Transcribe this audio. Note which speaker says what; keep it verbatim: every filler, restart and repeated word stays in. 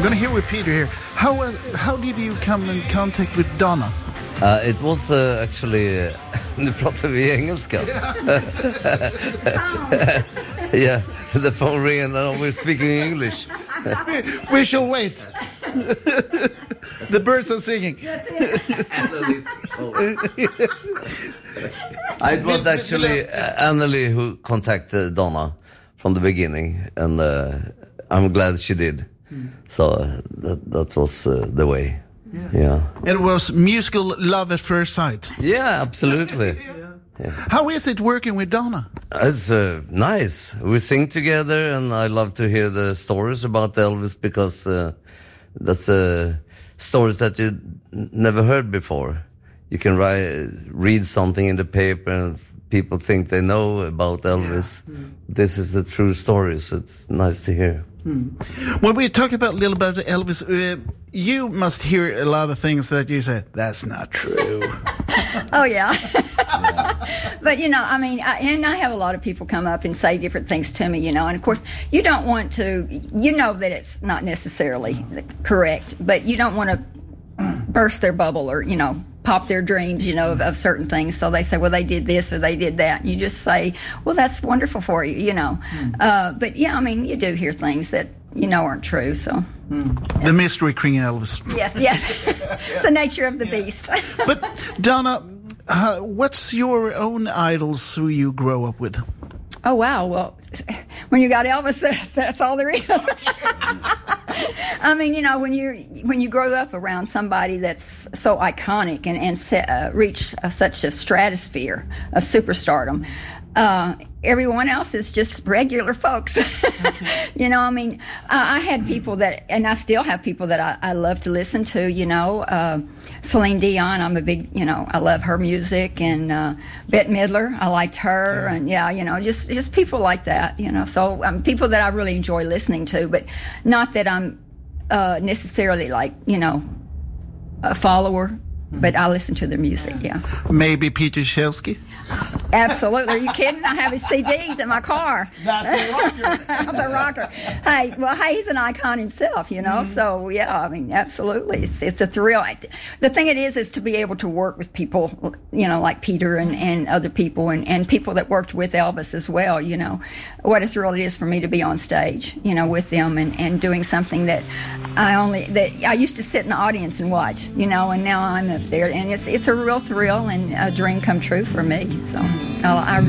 Speaker 1: We're going to hear with Peter here. How uh, how did you come in contact with Donna?
Speaker 2: Uh, it was uh, actually... Uh, nu pratar vi engelska. Yeah, the phone ring and now we're speaking English.
Speaker 1: we, we shall wait. The birds are singing.
Speaker 2: It was actually uh, Anneli who contacted Donna from the beginning, and uh, I'm glad she did. Mm. So uh, that that was uh, the way. Yeah. yeah.
Speaker 1: It was musical love at first sight.
Speaker 2: Yeah, absolutely. yeah. Yeah.
Speaker 1: How is it working with Donna?
Speaker 2: It's uh, nice. We sing together, and I love to hear the stories about Elvis, because uh, that's uh, stories that you n- never heard before. You can write, read something in the paper, and people think they know about Elvis. Yeah. Mm. This is the true story, so it's nice to hear.
Speaker 1: Hmm. When we talk about a little about Elvis, uh, you must hear a lot of things that you say, that's not true.
Speaker 3: Oh, yeah. yeah. But, you know, I mean, I, and I have a lot of people come up and say different things to me, you know, and of course, you don't want to, you know that it's not necessarily correct, but you don't want to burst their bubble or, you know, pop their dreams, you know, of, of certain things. So they say, well, they did this or they did that. And you just say, well, that's wonderful for you, you know. Mm. Uh, but, yeah, I mean, you do hear things that, you know, aren't true, so.
Speaker 1: Mm. The mystery King Elvis.
Speaker 3: Yes, yes. It's the nature of the yeah. beast.
Speaker 1: But, Donna, uh, what's your own idols who you grow up with?
Speaker 3: Oh, wow. Well, when you got Elvis, that's all there is. I mean, you know, when you when you grow up around somebody that's so iconic and, and se- uh, reach uh, such a stratosphere of superstardom, uh, everyone else is just regular folks. You know, I mean, uh, I had people that, and I still have people that I, I love to listen to, you know. Uh, Celine Dion, I'm a big, you know, I love her music. And uh, Bette Midler, I liked her. Yeah. And, yeah, you know, just, just people like that, you know. So um, people that I really enjoy listening to, but not that I'm uh, necessarily like, you know, a follower. But I listen to their music, yeah.
Speaker 1: Maybe Peter Chelsky?
Speaker 3: Absolutely. Are you kidding? I have his C Ds in my car.
Speaker 1: That's a rocker.
Speaker 3: That's a rocker. Hey, well, hey, he's an icon himself, you know. Mm-hmm. So, yeah, I mean, absolutely. It's, it's a thrill. The thing it is is to be able to work with people, you know, like Peter and, and other people and, and people that worked with Elvis as well, you know. What a thrill it is for me to be on stage, you know, with them and, and doing something that I only, that I used to sit in the audience and watch, you know, and now I'm a there, and it's it's a real thrill and a dream come true for me. So I, I